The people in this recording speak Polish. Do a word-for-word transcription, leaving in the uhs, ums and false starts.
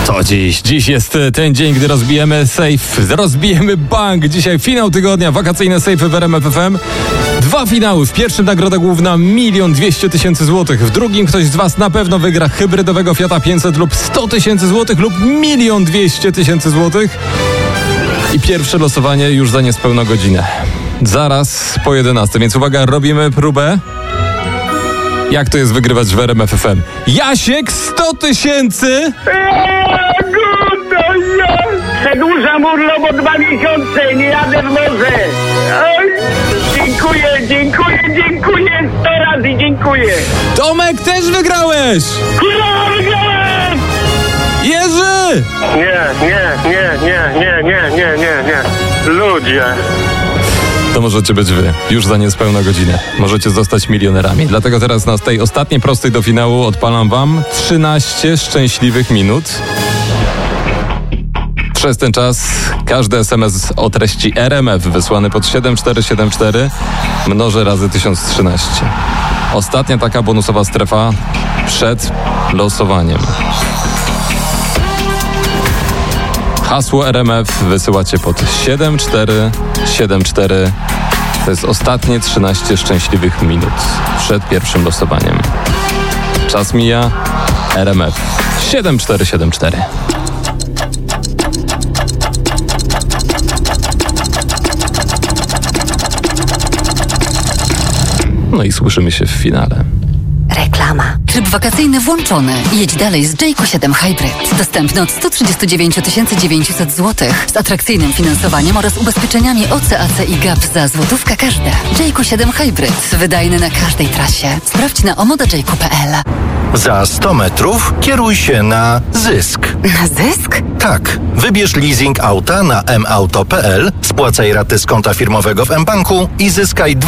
To dziś. Dziś jest ten dzień, gdy rozbijemy safe, rozbijemy bank. Dzisiaj finał tygodnia, wakacyjne sejfy w R M F F M. Dwa finały. W pierwszym nagroda główna milion dwieście tysięcy złotych. W drugim ktoś z Was na pewno wygra hybrydowego Fiata pięćset lub sto tysięcy złotych lub milion dwieście tysięcy złotych. I pierwsze losowanie już za niespełna godzinę. Zaraz po jedenastej, więc uwaga, robimy próbę. Jak to jest wygrywać w R M F F M? Jasiek, sto tysięcy! Przedłużam urlop o dwa miesiące, nie jadę w morze. Oj, dziękuję, dziękuję, dziękuję, sto razy dziękuję. Tomek, też wygrałeś! Hurra, wygrałem! Jerzy! Nie, nie, nie, nie, nie, nie, nie, nie, nie. Ludzie. To możecie być wy, już za niespełna godzinę. Możecie zostać milionerami. Dlatego teraz na tej ostatniej prostej do finału odpalam wam trzynaście szczęśliwych minut. Przez ten czas każdy S M S o treści R M F wysłany pod siedem cztery siedem cztery mnożę razy tysiąc trzynaście. Ostatnia taka bonusowa strefa przed losowaniem. Hasło R M F wysyłacie pod siedem cztery siedem cztery. To jest ostatnie trzynaście szczęśliwych minut przed pierwszym losowaniem. Czas mija. R M F siedem cztery siedem cztery. No i słyszymy się w finale. Reklama. Tryb wakacyjny włączony. Jedź dalej z Jayco siedem Hybrid. Dostępny od sto trzydzieści dziewięć tysięcy dziewięćset złotych z atrakcyjnym finansowaniem oraz ubezpieczeniami O C A C i gap za złotówka każde. Jayco siedem Hybrid. Wydajny na każdej trasie. Sprawdź na omoda jayco kropka p l. Za sto metrów kieruj się na Zysk. Na Zysk? Tak. Wybierz leasing auta na m auto kropka p l, spłacaj raty z konta firmowego w mBanku i zyskaj